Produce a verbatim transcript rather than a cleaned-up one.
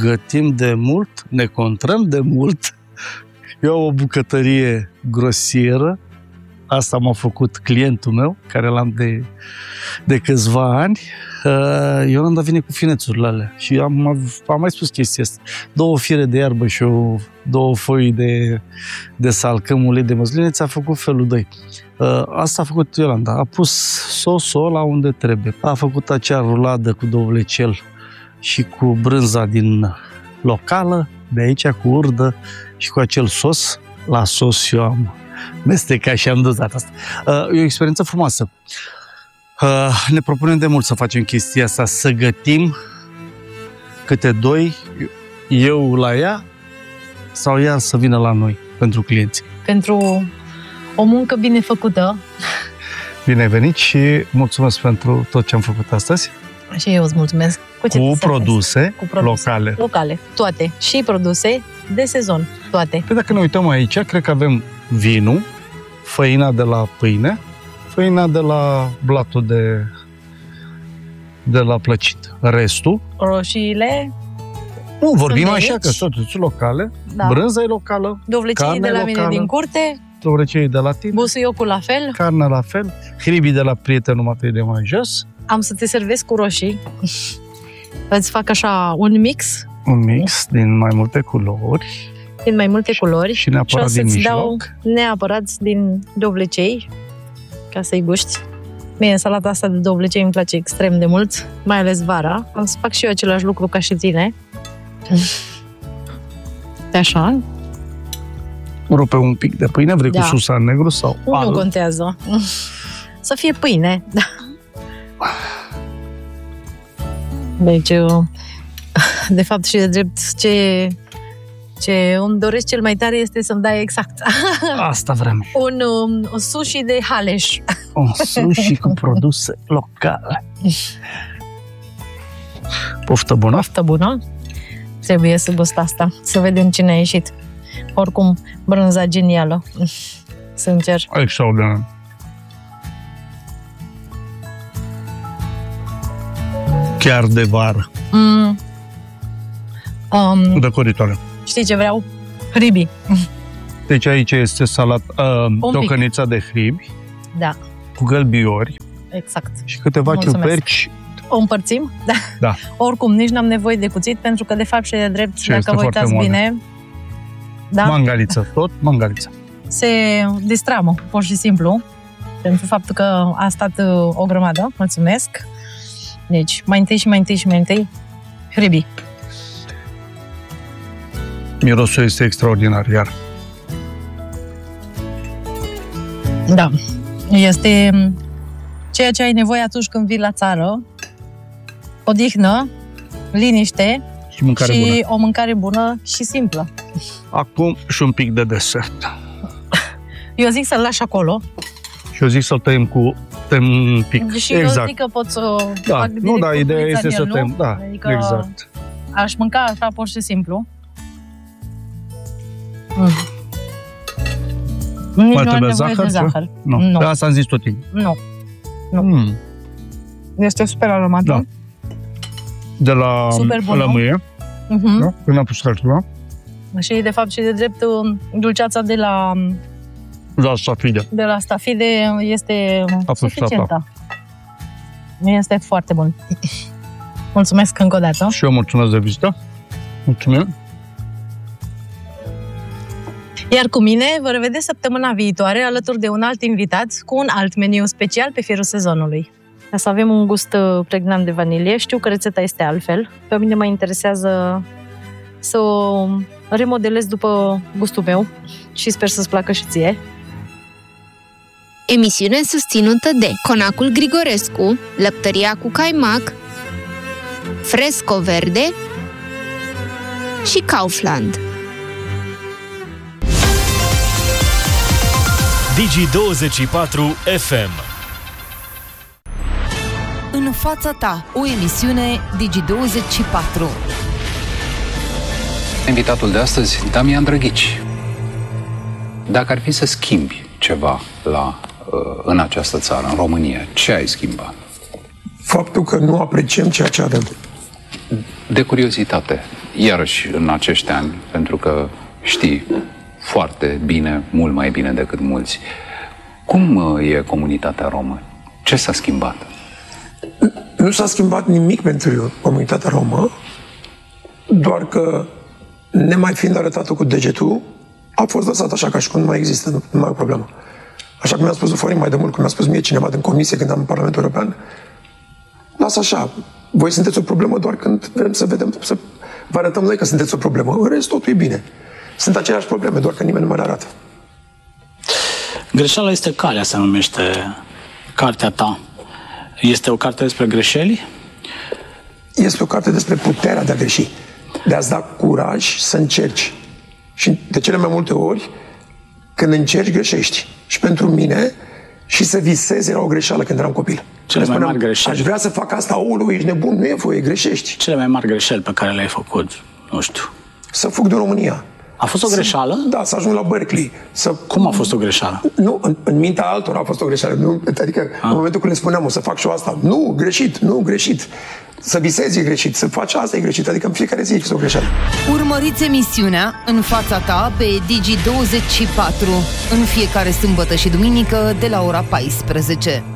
gătim de mult, ne contrăm de mult. Eu am o bucătărie grosieră. Asta m-a făcut clientul meu, care l-am de, de câțiva ani. Iolanda vine cu finețurile alea. Și am, am mai spus chestia asta. Două fire de iarbă și o, două foi de, de salcăm, ulei de măsline, ți-a făcut felul doi. Asta a făcut Iolanda. A pus sosul la unde trebuie. A făcut acea ruladă cu dovlecel și cu brânza din locală, de aici, cu urdă și cu acel sos. La sos eu am mestecat și am dozat asta. E o experiență frumoasă. Ne propunem de mult să facem chestia asta, să gătim câte doi, eu la ea sau ea să vină la noi pentru clienți. Pentru o muncă bine făcută. Bine ai venit și mulțumesc pentru tot ce am făcut astăzi. Și eu îți mulțumesc. Cu, ce cu, produse cu produse locale. Locale, toate. Și produse de sezon, toate. Păi dacă ne uităm aici, cred că avem vinul, făina de la pâine, făina de la blatul de, de la plăcit. Restul... Roșiile... Nu, vorbim așa, că sunt locale. Da. Brânza e locală. Dovlecei de la locală, mine din curte. Dovlecei de la tine. Busuiocul la fel. Carnea la fel. Hribii de la prietenul Matei de mai jos. Am să te servesc cu roșii. Îți fac așa un mix. Un mix din mai multe culori. Din mai multe culori. Și neapărat și din mijloc. Dau neapărat din dovlecei, ca să-i guști. Mie salata asta de dovlecei îmi place extrem de mult, mai ales vara. Am să fac și eu același lucru ca și tine. Așa. Rupe un pic de pâine, vrei da. Cu susan negru sau nu alb? Nu contează. Să fie pâine. Deci, de fapt și de drept, ce, ce îmi doresc cel mai tare este să-mi dai exact. Asta vrem. Un, un sushi de Haleș. Un sushi cu produse locale. Poftă bună. Poftă bună. Trebuie să gust asta, să vedem cine a ieșit. Oricum, brânza genială. Sincer. Extraordinar. Chiar de vară. Mm. Um, Răcoritoare. Știi ce vreau? Hribi. Deci aici este salat, uh, tocănița de hribi. Da. Cu gălbiori. Exact. Și câteva Mulțumesc. ciuperci. O împărțim? Da. Da. Oricum, nici n-am nevoie de cuțit, pentru că, de fapt, și de drept, și dacă vă uitați bine... Da? Mangaliță, tot mangaliță. Se distramă, pur și simplu, pentru faptul că a stat o grămadă. Mulțumesc. Deci, mai întâi și mai întâi și mai întâi, hribii. Mirosul este extraordinar, iar. Da. Este ceea ce ai nevoie atunci când vii la țară. Odihnă, liniște și, mâncare și bună. o mâncare bună și simplă. Acum și un pic de desert. Eu zic să-l lași acolo. Și eu zic să-l tăiem cu tăiem un pic. Și exact. eu zic că pot să da. fac Nu, da, ideea este să tăiem. Da, adică exact. Aș mânca așa pur și simplu. Mm. Nici mai nu trebuie zahăr? De zahăr? Nu. nu. Pe asta am zis tot timpul. Nu. Nu. Mm. Este super aromată. Da. De la lămâie. Uh-huh. Da? Când am pus altceva. Și de fapt și de drept dulceața de la de la stafide. De la stafide este Apostata. suficientă. Este foarte bun. Mulțumesc încă o dată. Și eu mulțumesc de vizită. Mulțumim. Iar cu mine vă revedeți săptămâna viitoare alături de un alt invitat cu un alt meniu special pe firul sezonului. Ca să avem un gust pregnant de vanilie. Știu că rețeta este altfel. Pe mine mă interesează să o remodelez după gustul meu și sper să-ți placă și ție. Emisiune susținută de Conacul Grigorescu, Lăptăria cu Caimac, Fresco Verde și Kaufland. Digi douăzeci și patru F M. În fața ta, o emisiune Digi douăzeci și patru. Invitatul de astăzi, Damian Drăghici. Dacă ar fi să schimbi ceva la, în această țară, în România, ce ai schimba? Faptul că nu apreciem ceea ce avem. De curiozitate, iarăși în acești ani, pentru că știi foarte bine, mult mai bine decât mulți, cum e comunitatea romă? Ce s-a schimbat? Nu s-a schimbat nimic pentru comunitatea romă, doar că, nemai fiind arătată cu degetul, a fost lăsat așa ca și cum nu mai există, nu, nu mai e o problemă. Așa cum mi-a spus Florin mai de mult, cum mi-a spus mie cineva din comisie când am în Parlamentul European, lasă așa, voi sunteți o problemă doar când vrem să vedem, să vă arătăm noi că sunteți o problemă. În rest, totul e bine. Sunt aceleași probleme, doar că nimeni nu mai le arată. Greșeala este calea, se numește cartea ta. Este o carte despre greșeli? Este o carte despre puterea de a greși, de a-ți da curaj să încerci. Și de cele mai multe ori, când încerci, greșești. Și pentru mine, și să visezi era o greșeală când eram copil. Cele mai mari greșeli. Aș vrea să fac asta, aoleu, ești nebun, nu e voie, greșești. Cele mai mari greșeli pe care le-ai făcut, nu știu. Să fug din România. A fost o greșeală? Să, da, să ajung la Berkeley. Să... Cum a fost o greșeală? Nu, în, în mintea altora a fost o greșeală. Nu, adică, a. în momentul când le spuneam, o să fac și eu asta. Nu, greșit, nu, greșit. Să visezi e greșit, să faci asta e greșit. Adică în fiecare zi e o greșeală. Urmăriți emisiunea În fața ta pe Digi douăzeci și patru în fiecare sâmbătă și duminică de la ora paisprezece.